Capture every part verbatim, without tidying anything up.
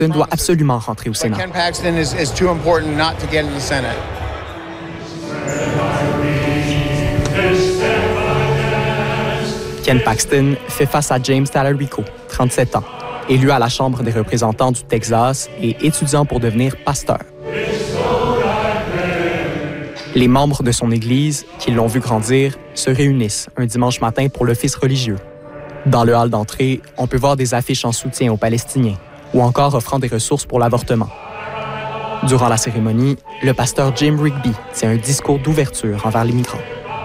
Paxton doit absolument rentrer au Sénat. Ken Paxton is, is too important not to get in the Senate. Ken Paxton fait face à James Talarico, trente-sept ans, élu à la Chambre des représentants du Texas et étudiant pour devenir pasteur. Les membres de son église, qui l'ont vu grandir, se réunissent un dimanche matin pour l'office religieux. Dans le hall d'entrée, on peut voir des affiches en soutien aux Palestiniens ou encore offrant des ressources pour l'avortement. Durant la cérémonie, le pasteur Jim Rigby tient un discours d'ouverture envers les migrants.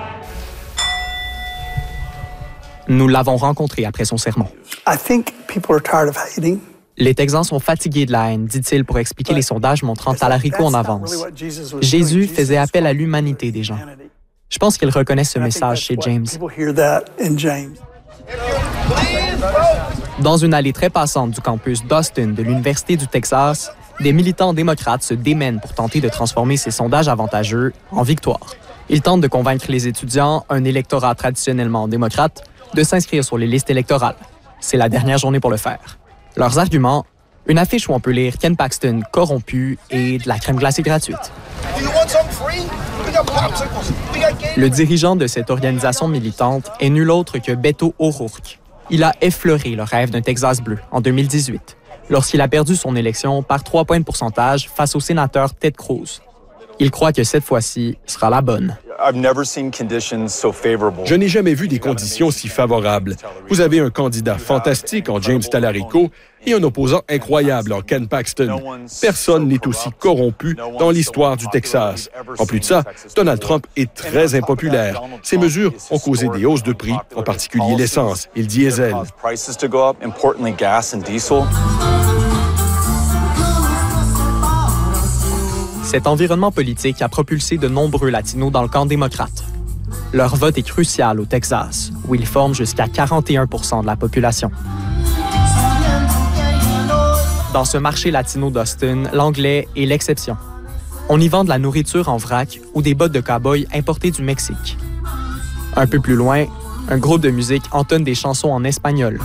Nous l'avons rencontré après son sermon. I think people are tired of hating. Les Texans sont fatigués de la haine, dit-il pour expliquer les sondages montrant Talarico en avance. Jésus faisait appel à l'humanité des gens. Je pense qu'il reconnaît ce message chez James. Dans une allée très passante du campus d'Austin de l'Université du Texas, des militants démocrates se démènent pour tenter de transformer ces sondages avantageux en victoire. Ils tentent de convaincre les étudiants, un électorat traditionnellement démocrate, de s'inscrire sur les listes électorales. C'est la dernière journée pour le faire. Leurs arguments, une affiche où on peut lire Ken Paxton corrompu et de la crème glacée gratuite. Le dirigeant de cette organisation militante est nul autre que Beto O'Rourke. Il a effleuré le rêve d'un Texas bleu en deux mille dix-huit, lorsqu'il a perdu son élection par trois points de pourcentage face au sénateur Ted Cruz. Il croit que cette fois-ci sera la bonne. Je n'ai jamais vu des conditions si favorables. Vous avez un candidat fantastique en James Talarico et un opposant incroyable en Ken Paxton. Personne n'est aussi corrompu dans l'histoire du Texas. En plus de ça, Donald Trump est très impopulaire. Ces mesures ont causé des hausses de prix, en particulier l'essence et le diesel. Cet environnement politique a propulsé de nombreux Latinos dans le camp démocrate. Leur vote est crucial au Texas, où ils forment jusqu'à quarante et un pour cent de la population. Dans ce marché latino d'Austin, l'anglais est l'exception. On y vend de la nourriture en vrac ou des bottes de cow-boy importées du Mexique. Un peu plus loin, un groupe de musique entonne des chansons en espagnol.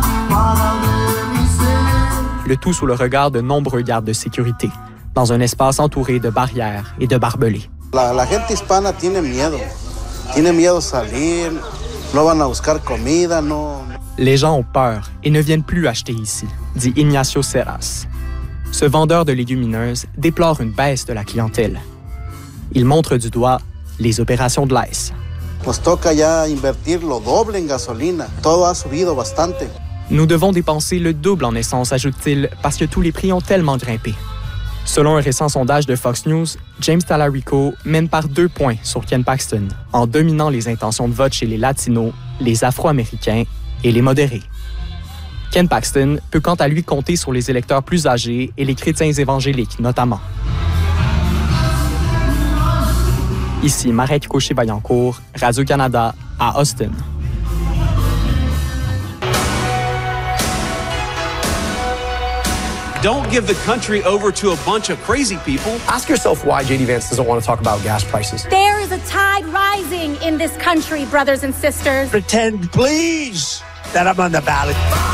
Le tout sous le regard de nombreux gardes de sécurité, dans un espace entouré de barrières et de barbelés. La, la gente hispana tiene miedo. Tiene miedo salir, no van a buscar comida, no. Les gens ont peur et ne viennent plus acheter ici, dit Ignacio Serras. Ce vendeur de légumineuses déplore une baisse de la clientèle. Il montre du doigt les opérations de l'I C E. Nos toca ya invertir lo doble en gasolina. Todo ha subido bastante. Nous devons dépenser le double en essence, ajoute-t-il, parce que tous les prix ont tellement grimpé. Selon un récent sondage de Fox News, James Talarico mène par deux points sur Ken Paxton, en dominant les intentions de vote chez les Latinos, les Afro-Américains et les modérés. Ken Paxton peut quant à lui compter sur les électeurs plus âgés et les chrétiens évangéliques notamment. Ici Marek Cauchy-Vaillancourt, Radio-Canada, à Austin. Don't give the country over to a bunch of crazy people. Ask yourself why J D Vance doesn't want to talk about gas prices. There is a tide rising in this country, brothers and sisters. Pretend, please, that I'm on the ballot.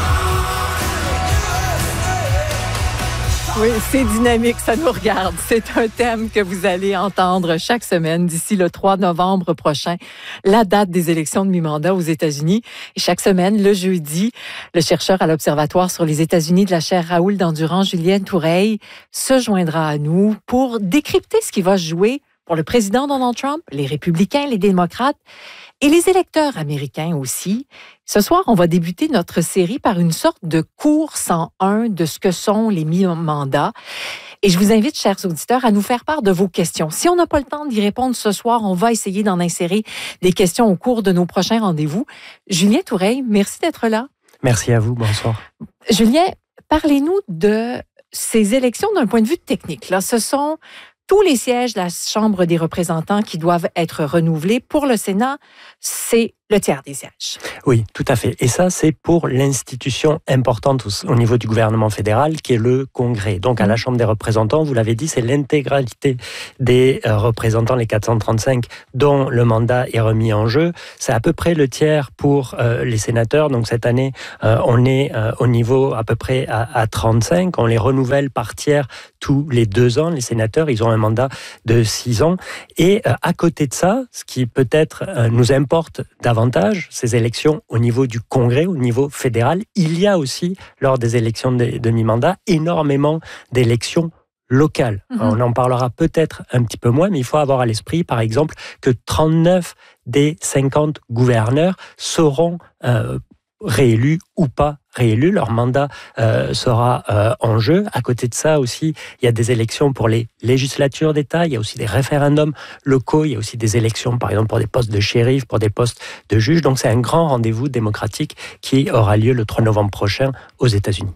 Oui, c'est dynamique, ça nous regarde. C'est un thème que vous allez entendre chaque semaine d'ici le trois novembre prochain, la date des élections de mi-mandat aux États-Unis. Et chaque semaine, le jeudi, le chercheur à l'Observatoire sur les États-Unis de la chaire Raoul d'Endurance, Julienne Toureille, se joindra à nous pour décrypter ce qui va se jouer pour le président Donald Trump, les républicains, les démocrates et les électeurs américains aussi. Ce soir, on va débuter notre série par une sorte de cours cent un de ce que sont les mi-mandats. Et je vous invite, chers auditeurs, à nous faire part de vos questions. Si on n'a pas le temps d'y répondre ce soir, on va essayer d'en insérer des questions au cours de nos prochains rendez-vous. Julien Toureille, merci d'être là. Merci à vous, bonsoir. Julien, parlez-nous de ces élections d'un point de vue technique. Là, ce sont tous les sièges de la Chambre des représentants qui doivent être renouvelés. Pour le Sénat, c'est le tiers des sièges. Oui, tout à fait. Et ça, c'est pour l'institution importante au, au niveau du gouvernement fédéral, qui est le Congrès. Donc, à la Chambre des représentants, vous l'avez dit, c'est l'intégralité des euh, représentants, les quatre cent trente-cinq, dont le mandat est remis en jeu. C'est à peu près le tiers pour euh, les sénateurs. Donc, cette année, euh, on est euh, au niveau à peu près à, à trente-cinq. On les renouvelle par tiers tous les deux ans. Les sénateurs, ils ont un mandat de six ans. Et euh, à côté de ça, ce qui peut-être euh, nous importe davantage, ces élections au niveau du Congrès, au niveau fédéral, il y a aussi, lors des élections de, de mi-mandat, énormément d'élections locales. Mmh. On en parlera peut-être un petit peu moins, mais il faut avoir à l'esprit, par exemple, que trente-neuf des cinquante gouverneurs seront euh, réélus ou pas réélus. Leur mandat euh, sera euh, en jeu. À côté de ça aussi, il y a des élections pour les législatures d'État, il y a aussi des référendums locaux, il y a aussi des élections, par exemple, pour des postes de shérif, pour des postes de juge. Donc c'est un grand rendez-vous démocratique qui aura lieu le trois novembre prochain aux États-Unis.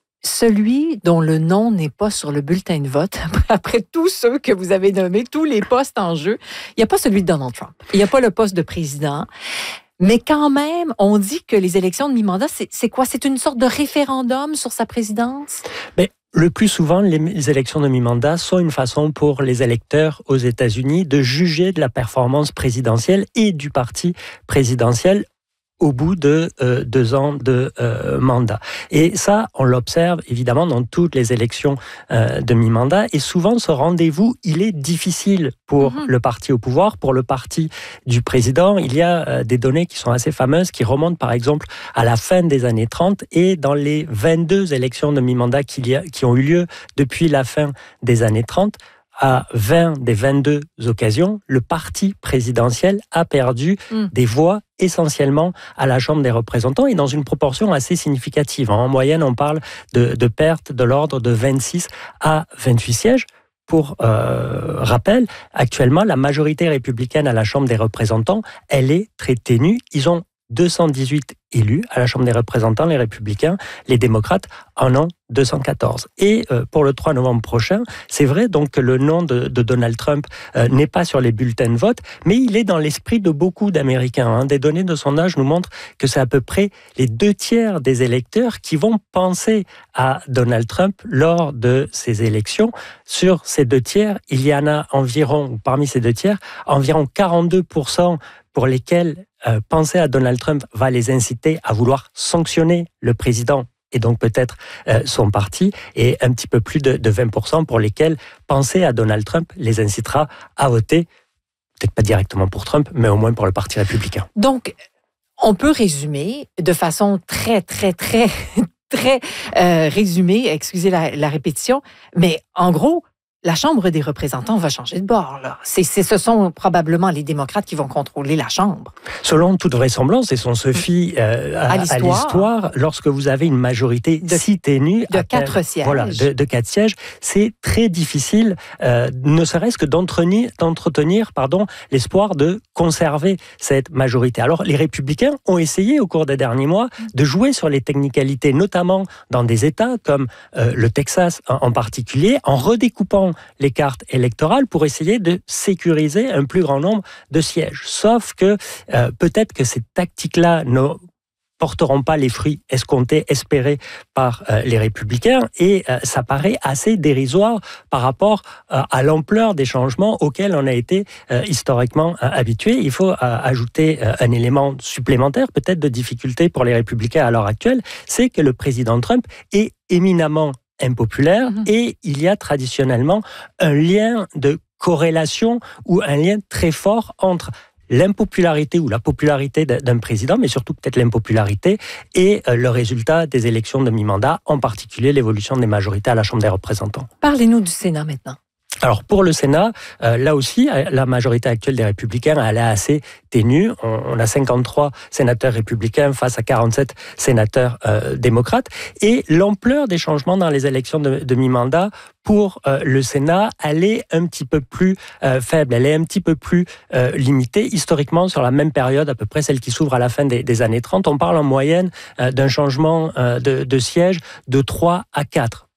Celui dont le nom n'est pas sur le bulletin de vote, après tous ceux que vous avez nommés, tous les postes en jeu, il n'y a pas celui de Donald Trump. Il n'y a pas le poste de président. Mais quand même, on dit que les élections de mi-mandat, c'est, c'est quoi? C'est une sorte de référendum sur sa présidence? Mais le plus souvent, les élections de mi-mandat sont une façon pour les électeurs aux États-Unis de juger de la performance présidentielle et du parti présidentiel au bout de euh, deux ans de euh, mandat. Et ça, on l'observe évidemment dans toutes les élections euh, de mi-mandat. Et souvent, ce rendez-vous, il est difficile pour mmh. le parti au pouvoir, pour le parti du président. Il y a euh, des données qui sont assez fameuses, qui remontent par exemple à la fin des années trente et dans les vingt-deux élections de mi-mandat qu'il y a, qui ont eu lieu depuis la fin des années trente, à vingt des vingt-deux occasions, le parti présidentiel a perdu mmh. des voix essentiellement à la Chambre des représentants et dans une proportion assez significative. En moyenne, on parle de, de pertes de l'ordre de vingt-six à vingt-huit sièges. Pour euh, rappel, actuellement, la majorité républicaine à la Chambre des représentants, elle est très ténue. Ils ont deux cent dix-huit élus à la Chambre des représentants, les républicains, les démocrates en ont deux cent quatorze. Et euh, pour le trois novembre prochain, c'est vrai donc que le nom de, de Donald Trump euh, n'est pas sur les bulletins de vote, mais il est dans l'esprit de beaucoup d'Américains. Hein. Des données de sondage nous montrent que c'est à peu près les deux tiers des électeurs qui vont penser à Donald Trump lors de ces élections. Sur ces deux tiers, il y en a environ, parmi ces deux tiers, environ quarante-deux pour cent pour lesquels euh, penser à Donald Trump va les inciter à vouloir sanctionner le président et donc peut-être euh, son parti, et un petit peu plus de, de vingt pour cent pour lesquels penser à Donald Trump les incitera à voter, peut-être pas directement pour Trump, mais au moins pour le Parti républicain. Donc, on peut résumer de façon très, très, très, très euh, résumée, excusez la, la répétition, mais en gros, la Chambre des représentants va changer de bord. Là. C'est, c'est, ce sont probablement les démocrates qui vont contrôler la Chambre. Selon toute vraisemblance, et on se fie euh, à, à, l'histoire. à l'histoire, lorsque vous avez une majorité de, si ténue... De quatre peine, sièges. Voilà, de, de quatre sièges, c'est très difficile, euh, ne serait-ce que d'entretenir, d'entretenir pardon, l'espoir de conserver cette majorité. Alors, les républicains ont essayé au cours des derniers mois de jouer sur les technicalités, notamment dans des États comme euh, le Texas en, en particulier, en redécoupant les cartes électorales pour essayer de sécuriser un plus grand nombre de sièges. Sauf que euh, peut-être que ces tactiques-là ne porteront pas les fruits escomptés, espérés par euh, les républicains, et euh, ça paraît assez dérisoire par rapport euh, à l'ampleur des changements auxquels on a été euh, historiquement euh, habitué. Il faut euh, ajouter euh, un élément supplémentaire, peut-être de difficulté pour les républicains à l'heure actuelle, c'est que le président Trump est éminemment impopulaire mmh. et il y a traditionnellement un lien de corrélation ou un lien très fort entre l'impopularité ou la popularité d'un président, mais surtout peut-être l'impopularité et le résultat des élections de mi-mandat, en particulier l'évolution des majorités à la Chambre des représentants. Parlez-nous du Sénat maintenant. Alors pour le Sénat, euh, là aussi, la majorité actuelle des Républicains, elle est assez ténue. On, on a cinquante-trois sénateurs républicains face à quarante-sept sénateurs euh, démocrates. Et l'ampleur des changements dans les élections de, de mi-mandat pour euh, le Sénat, elle est un petit peu plus euh, faible, elle est un petit peu plus euh, limitée. Historiquement, sur la même période, à peu près celle qui s'ouvre à la fin des, des années trente, on parle en moyenne euh, d'un changement euh, de, de siège de trois à quatre.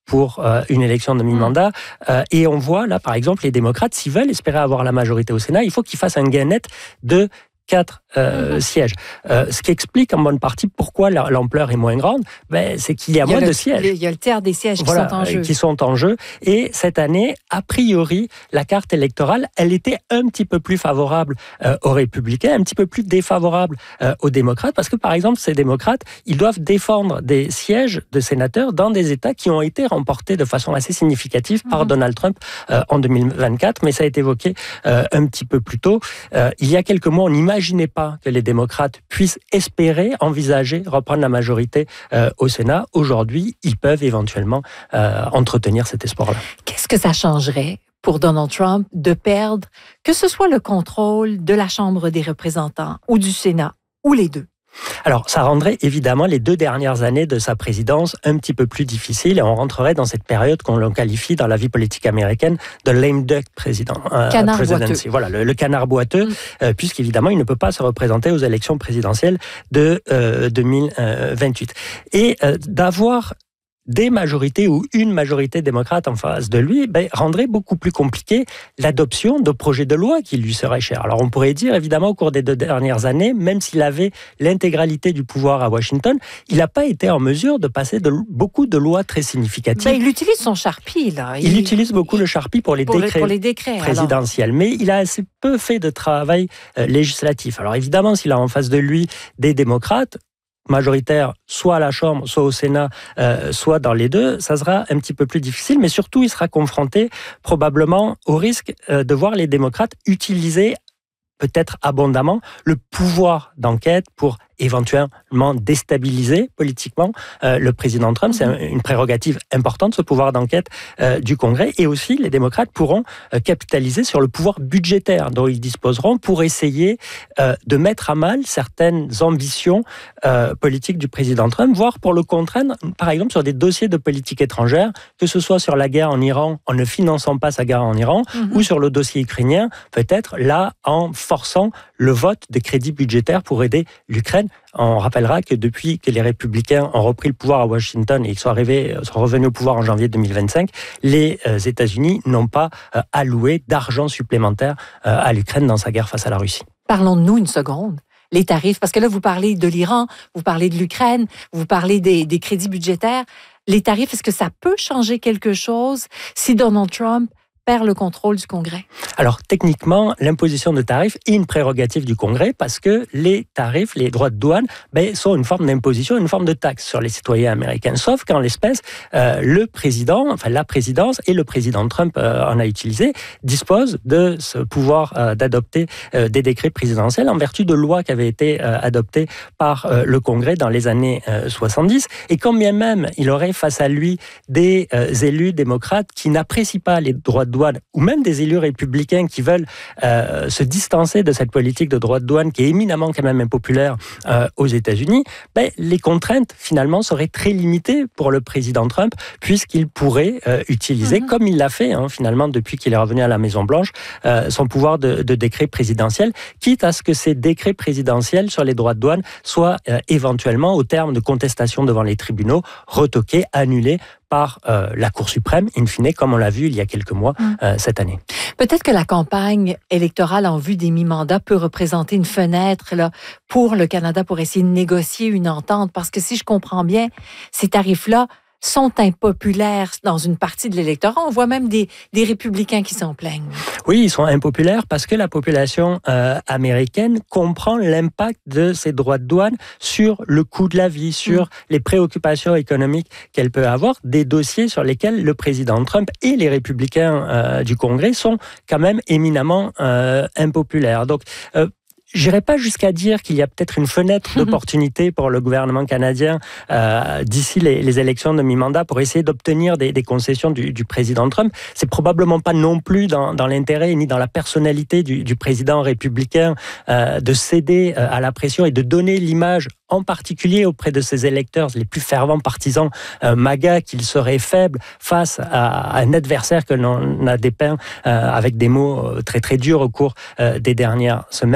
pour euh, une élection de mi-mandat. Euh, et on voit là, par exemple, les démocrates, s'ils veulent espérer avoir la majorité au Sénat, il faut qu'ils fassent un gain net de quatre euh, mmh. sièges. Euh, ce qui explique en bonne partie pourquoi l'ampleur est moins grande, ben, c'est qu'il y a, il y a moins le, de sièges. Il y a le tiers des sièges voilà, qui sont en jeu. Qui sont en jeu. Et cette année, a priori, la carte électorale, elle était un petit peu plus favorable euh, aux républicains, un petit peu plus défavorable euh, aux démocrates, parce que par exemple, ces démocrates, ils doivent défendre des sièges de sénateurs dans des États qui ont été remportés de façon assez significative mmh. par Donald Trump euh, en deux mille vingt-quatre, mais ça a été évoqué euh, un petit peu plus tôt. Euh, il y a quelques mois, on n'imaginait pas que les démocrates puissent espérer, envisager, reprendre la majorité euh, au Sénat. Aujourd'hui, ils peuvent éventuellement euh, entretenir cet espoir-là. Qu'est-ce que ça changerait pour Donald Trump de perdre, que ce soit le contrôle de la Chambre des représentants ou du Sénat, ou les deux? Alors, ça rendrait évidemment les deux dernières années de sa présidence un petit peu plus difficiles et on rentrerait dans cette période qu'on qualifie dans la vie politique américaine de lame duck président. Euh, canard boiteux. Voilà, le, le canard boiteux, mm. euh, puisqu'évidemment, il ne peut pas se représenter aux élections présidentielles de euh, deux mille vingt-huit. Et euh, d'avoir des majorités ou une majorité démocrate en face de lui, ben, rendrait beaucoup plus compliqué l'adoption de projets de loi qui lui seraient chers. Alors on pourrait dire, évidemment, au cours des deux dernières années, même s'il avait l'intégralité du pouvoir à Washington, il n'a pas été en mesure de passer de, beaucoup de lois très significatives. Ben, il utilise son Sharpie, là. Il, il utilise beaucoup le Sharpie pour les, pour décrets, les, pour les décrets présidentiels, alors. Mais il a assez peu fait de travail euh, législatif. Alors évidemment, s'il a en face de lui des démocrates, majoritaire, soit à la Chambre, soit au Sénat, euh, soit dans les deux, ça sera un petit peu plus difficile, mais surtout, il sera confronté probablement au risque euh, de voir les démocrates utiliser peut-être abondamment le pouvoir d'enquête pour éventuellement déstabiliser politiquement euh, le président Trump. C'est un, une prérogative importante, ce pouvoir d'enquête euh, du Congrès. Et aussi, les démocrates pourront euh, capitaliser sur le pouvoir budgétaire dont ils disposeront pour essayer euh, de mettre à mal certaines ambitions euh, politiques du président Trump, voire pour le contraindre, par exemple, sur des dossiers de politique étrangère, que ce soit sur la guerre en Iran, en ne finançant pas sa guerre en Iran, mm-hmm. ou sur le dossier ukrainien, peut-être là, en forçant le vote des crédits budgétaires pour aider l'Ukraine. On rappellera que depuis que les Républicains ont repris le pouvoir à Washington et qu'ils sont arrivés, sont revenus au pouvoir en janvier deux mille vingt-cinq, les États-Unis n'ont pas alloué d'argent supplémentaire à l'Ukraine dans sa guerre face à la Russie. Parlons de nous une seconde. Les tarifs, parce que là, vous parlez de l'Iran, vous parlez de l'Ukraine, vous parlez des, des crédits budgétaires. Les tarifs, est-ce que ça peut changer quelque chose si Donald Trump perd le contrôle du Congrès? Alors, techniquement, l'imposition de tarifs est une prérogative du Congrès parce que les tarifs, les droits de douane, ben, sont une forme d'imposition, une forme de taxe sur les citoyens américains. Sauf qu'en l'espèce, euh, le président, enfin la présidence et le président Trump euh, en a utilisé, disposent de ce pouvoir euh, d'adopter euh, des décrets présidentiels en vertu de lois qui avaient été euh, adoptées par euh, le Congrès dans les années euh, soixante-dix. Et quand bien même il aurait face à lui des euh, élus démocrates qui n'apprécient pas les droits de douane, ou même des élus républicains qui veulent euh, se distancer de cette politique de droits de douane qui est éminemment quand même impopulaire euh, aux États-Unis, ben, les contraintes finalement seraient très limitées pour le président Trump puisqu'il pourrait euh, utiliser, mmh. comme il l'a fait hein, finalement depuis qu'il est revenu à la Maison-Blanche, euh, son pouvoir de, de décret présidentiel, quitte à ce que ces décrets présidentiels sur les droits de douane soient euh, éventuellement, au terme de contestation devant les tribunaux, retoqués, annulés par euh, la Cour suprême, in fine, comme on l'a vu il y a quelques mois euh, cette année. Peut-être que la campagne électorale en vue des mi-mandats peut représenter une fenêtre là, pour le Canada pour essayer de négocier une entente, parce que si je comprends bien, ces tarifs-là sont impopulaires dans une partie de l'électorat. On voit même des, des républicains qui s'en plaignent. Oui, ils sont impopulaires parce que la population euh, américaine comprend l'impact de ces droits de douane sur le coût de la vie, sur mmh. les préoccupations économiques qu'elle peut avoir, des dossiers sur lesquels le président Trump et les républicains euh, du Congrès sont quand même éminemment euh, impopulaires. Donc, euh, j'irai pas jusqu'à dire qu'il y a peut-être une fenêtre d'opportunité pour le gouvernement canadien euh, d'ici les, les élections de mi-mandat pour essayer d'obtenir des, des concessions du, du président Trump. C'est probablement pas non plus dans, dans l'intérêt ni dans la personnalité du, du président républicain euh, de céder euh, à la pression et de donner l'image, en particulier auprès de ses électeurs les plus fervents partisans euh, MAGA, qu'il serait faible face à, à un adversaire que l'on a dépeint euh, avec des mots très très durs au cours euh, des dernières semaines. Mais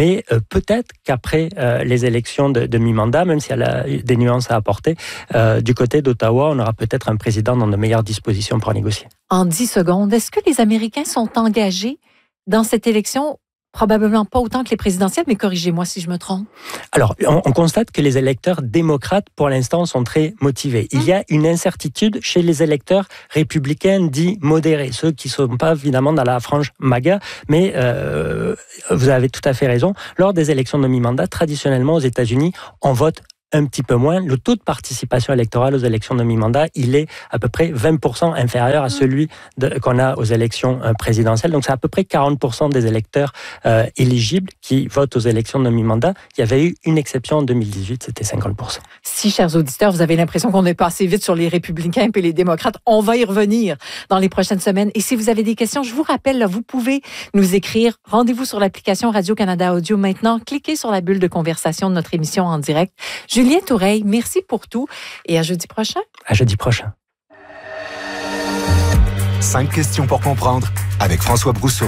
mais euh, peut-être qu'après euh, les élections de, de mi-mandat, même s'il y a la, des nuances à apporter, euh, du côté d'Ottawa, on aura peut-être un président dans de meilleures dispositions pour négocier. En dix secondes, est-ce que les Américains sont engagés dans cette élection? Probablement pas autant que les présidentielles, mais corrigez-moi si je me trompe. Alors, on, on constate que les électeurs démocrates, pour l'instant, sont très motivés. Il y a une incertitude chez les électeurs républicains dits modérés, ceux qui ne sont pas évidemment dans la frange MAGA, mais euh, vous avez tout à fait raison. Lors des élections de mi-mandat, traditionnellement aux États-Unis, on vote un petit peu moins. Le taux de participation électorale aux élections de mi-mandat, il est à peu près vingt pour cent inférieur à celui de, qu'on a aux élections présidentielles. Donc, c'est à peu près quarante pour cent des électeurs euh, éligibles qui votent aux élections de mi-mandat. Il y avait eu une exception en deux mille dix-huit, c'était cinquante pour cent. Si, chers auditeurs, vous avez l'impression qu'on est passé vite sur les républicains et les démocrates, on va y revenir dans les prochaines semaines. Et si vous avez des questions, je vous rappelle, là, vous pouvez nous écrire. Rendez-vous sur l'application Radio-Canada Audio maintenant. Cliquez sur la bulle de conversation de notre émission en direct. Julien Toureille, merci pour tout et à jeudi prochain. À jeudi prochain. Cinq questions pour comprendre avec François Brousseau.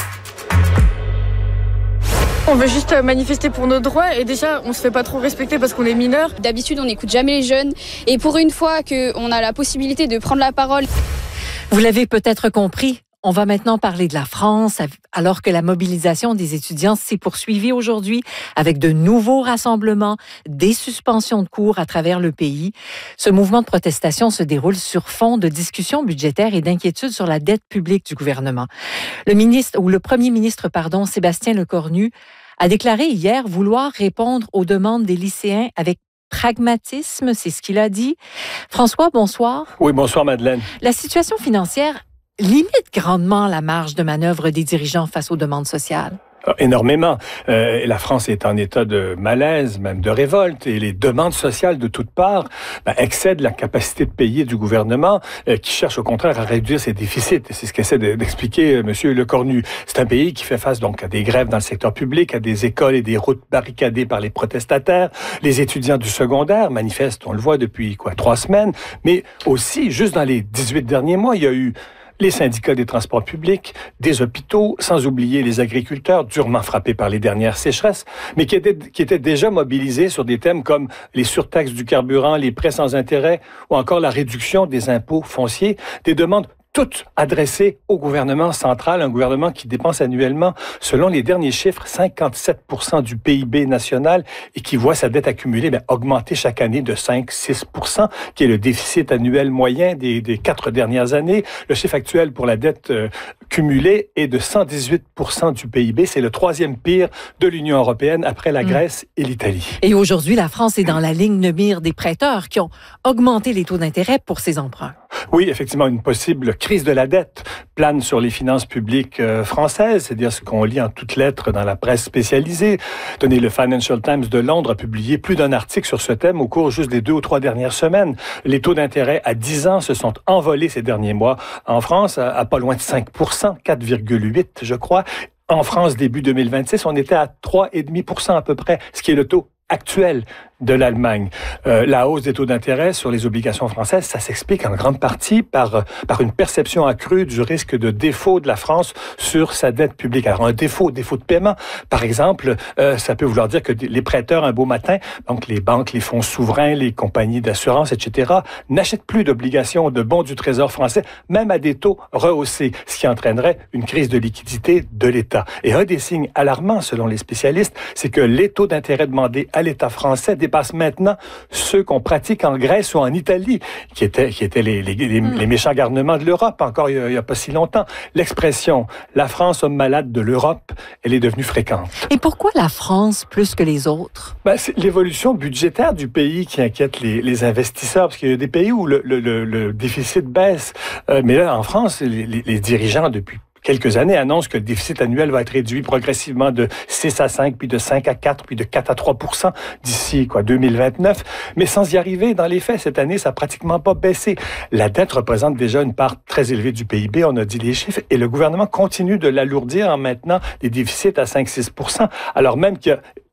On veut juste manifester pour nos droits et déjà, on se fait pas trop respecter parce qu'on est mineurs. D'habitude, on n'écoute jamais les jeunes et pour une fois qu'on a la possibilité de prendre la parole. Vous l'avez peut-être compris. On va maintenant parler de la France, alors que la mobilisation des étudiants s'est poursuivie aujourd'hui avec de nouveaux rassemblements, des suspensions de cours à travers le pays. Ce mouvement de protestation se déroule sur fond de discussions budgétaires et d'inquiétudes sur la dette publique du gouvernement. Le ministre, ou le premier ministre, pardon, Sébastien Lecornu, a déclaré hier vouloir répondre aux demandes des lycéens avec pragmatisme, c'est ce qu'il a dit. François, bonsoir. Oui, bonsoir Madeleine. La situation financière limite grandement la marge de manœuvre des dirigeants face aux demandes sociales. Énormément. Euh, la France est en état de malaise, même de révolte, et les demandes sociales de toutes parts ben, excèdent la capacité de payer du gouvernement, euh, qui cherche au contraire à réduire ses déficits. C'est ce qu'essaie d'expliquer euh, M. Lecornu. C'est un pays qui fait face donc à des grèves dans le secteur public, à des écoles et des routes barricadées par les protestataires. Les étudiants du secondaire manifestent, on le voit depuis quoi, trois semaines, mais aussi, juste dans les dix-huit derniers mois, il y a eu les syndicats des transports publics, des hôpitaux, sans oublier les agriculteurs durement frappés par les dernières sécheresses, mais qui étaient, qui étaient déjà mobilisés sur des thèmes comme les surtaxes du carburant, les prêts sans intérêt ou encore la réduction des impôts fonciers, des demandes toutes adressées au gouvernement central, un gouvernement qui dépense annuellement, selon les derniers chiffres, cinquante-sept pour cent du P I B national et qui voit sa dette accumulée bien, augmenter chaque année de cinq à six pour cent, qui est le déficit annuel moyen des, des quatre dernières années. Le chiffre actuel pour la dette euh, cumulée est de cent dix-huit pour cent du P I B. C'est le troisième pire de l'Union européenne après la Grèce mmh. et l'Italie. Et aujourd'hui, la France est dans la ligne de mire des prêteurs qui ont augmenté les taux d'intérêt pour ses emprunts. Oui, effectivement, une possible crise de la dette plane sur les finances publiques euh, françaises, c'est-à-dire ce qu'on lit en toutes lettres dans la presse spécialisée. Tenez, le Financial Times de Londres a publié plus d'un article sur ce thème au cours juste des deux ou trois dernières semaines. Les taux d'intérêt à dix ans se sont envolés ces derniers mois. En France, à, à pas loin de cinq pour cent, quatre virgule huit je crois. En France, début deux mille vingt-six, on était à trois virgule cinq pour cent à peu près, ce qui est le taux actuel de l'Allemagne. Euh, la hausse des taux d'intérêt sur les obligations françaises, ça s'explique en grande partie par, par une perception accrue du risque de défaut de la France sur sa dette publique. Alors, un défaut, défaut de paiement, par exemple, euh, ça peut vouloir dire que les prêteurs, un beau matin, donc les banques, les fonds souverains, les compagnies d'assurance, et cetera, n'achètent plus d'obligations de bons du Trésor français, même à des taux rehaussés, ce qui entraînerait une crise de liquidité de l'État. Et un des signes alarmants, selon les spécialistes, c'est que les taux d'intérêt demandés à l'État français dépasse maintenant ceux qu'on pratique en Grèce ou en Italie, qui étaient, qui étaient les, les, les, les méchants garnements de l'Europe, encore il n'y a, a pas si longtemps. L'expression « la France homme malade de l'Europe », elle est devenue fréquente. Et pourquoi la France plus que les autres? Ben, c'est l'évolution budgétaire du pays qui inquiète les, les investisseurs, parce qu'il y a des pays où le, le, le, le déficit baisse. Euh, mais là, en France, les, les, les dirigeants, depuis quelques années, annoncent que le déficit annuel va être réduit progressivement de six à cinq, puis de cinq à quatre, puis de quatre à trois pour cent d'ici quoi deux mille vingt-neuf. Mais sans y arriver, dans les faits, cette année, ça n'a pratiquement pas baissé. La dette représente déjà une part très élevée du P I B, on a dit les chiffres, et le gouvernement continue de l'alourdir en maintenant des déficits à cinq à six pour cent, alors même qu'il y a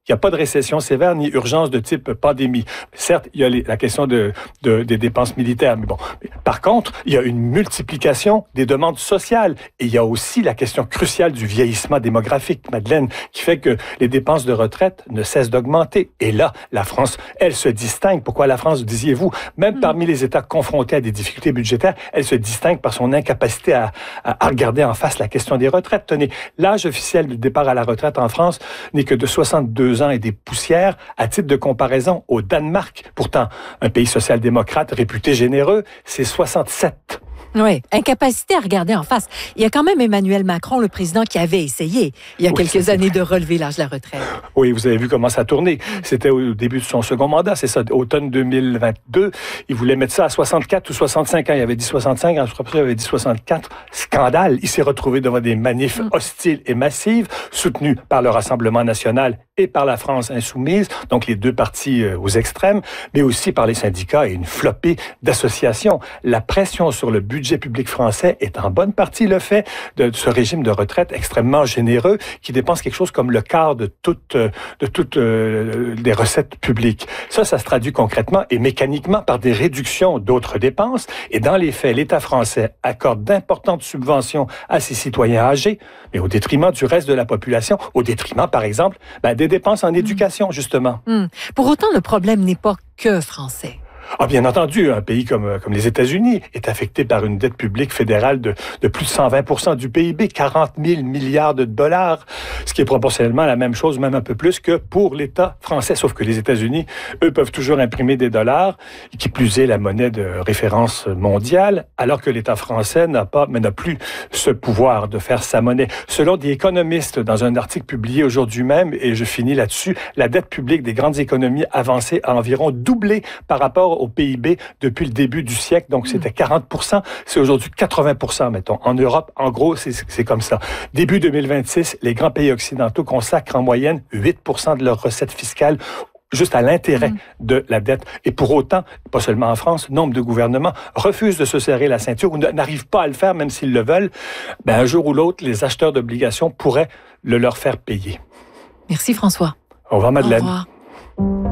Il n'y a pas de récession sévère ni urgence de type pandémie. Certes, il y a les, la question de, de, des dépenses militaires, mais bon. Par contre, il y a une multiplication des demandes sociales et il y a aussi la question cruciale du vieillissement démographique, Madeleine, qui fait que les dépenses de retraite ne cessent d'augmenter. Et là, la France, elle se distingue. Pourquoi la France, disiez-vous? Même mmh. parmi les États confrontés à des difficultés budgétaires, elle se distingue par son incapacité à, à, à regarder en face la question des retraites. Tenez, l'âge officiel du départ à la retraite en France n'est que de soixante-deux ans et des poussières. À titre de comparaison, au Danemark, pourtant un pays social-démocrate réputé généreux, c'est soixante-sept. Oui, incapacité à regarder en face. Il y a quand même Emmanuel Macron, le président, qui avait essayé, il y a oui, quelques années, de relever l'âge de la retraite. Oui, vous avez vu comment ça a tourné. C'était au début de son second mandat, c'est ça, automne deux mille vingt-deux. Il voulait mettre ça à soixante-quatre ou soixante-cinq ans. Il avait dit soixante-cinq, après il avait dit soixante-quatre. Scandale. Il s'est retrouvé devant des manifs mm. hostiles et massives, soutenus par le Rassemblement national et par la France insoumise, donc les deux partis euh, aux extrêmes, mais aussi par les syndicats et une flopée d'associations. La pression sur le budget public français est en bonne partie le fait de ce régime de retraite extrêmement généreux qui dépense quelque chose comme le quart de toutes, de toutes euh, les recettes publiques. Ça, ça se traduit concrètement et mécaniquement par des réductions d'autres dépenses. Et dans les faits, l'État français accorde d'importantes subventions à ses citoyens âgés, mais au détriment du reste de la population, au détriment, par exemple, ben, des dépenses en éducation, justement. Mmh. Pour autant, le problème n'est pas que français. Ah, bien entendu, un pays comme, comme les États-Unis est affecté par une dette publique fédérale de, de plus de cent vingt pour cent du P I B, quarante mille milliards de dollars, ce qui est proportionnellement la même chose, même un peu plus que pour l'État français. Sauf que les États-Unis, eux, peuvent toujours imprimer des dollars, qui plus est la monnaie de référence mondiale, alors que l'État français n'a pas, mais n'a plus ce pouvoir de faire sa monnaie. Selon des économistes, dans un article publié aujourd'hui même, et je finis là-dessus, la dette publique des grandes économies avancée a environ doublé par rapport au P I B depuis le début du siècle. Donc, c'était quarante pour cent. C'est aujourd'hui quatre-vingts pour cent, mettons. En Europe, en gros, c'est, c'est comme ça. Début deux mille vingt-six, les grands pays occidentaux consacrent en moyenne huit pour cent de leurs recettes fiscales juste à l'intérêt mmh. de la dette. Et pour autant, pas seulement en France, nombre de gouvernements refusent de se serrer la ceinture ou n'arrivent pas à le faire, même s'ils le veulent. Ben, un jour ou l'autre, les acheteurs d'obligations pourraient le leur faire payer. Merci, François. Au revoir, Madeleine. Au revoir.